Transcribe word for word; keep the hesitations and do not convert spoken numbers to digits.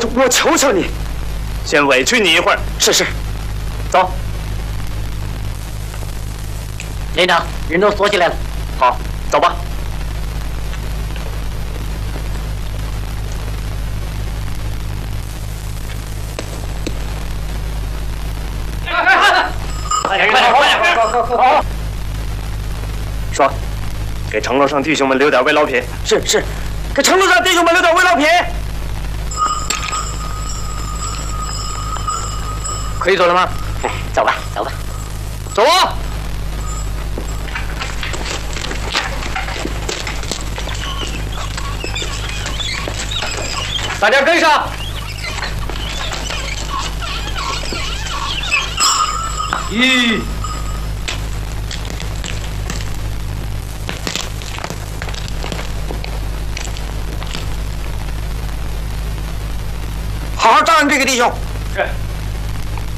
我求求你， 先委屈你一会儿。 是是， 走。 连长，人都锁起来了。 好，走吧。 快点，快点，快点！ 好，好，好。说，给城楼上弟兄们留点慰劳品。 是是，给城楼上弟兄们留点慰劳品。 可以走了吗？ 走吧，走吧， 走啊！大家跟上。 一， 好好照应这个弟兄。 是。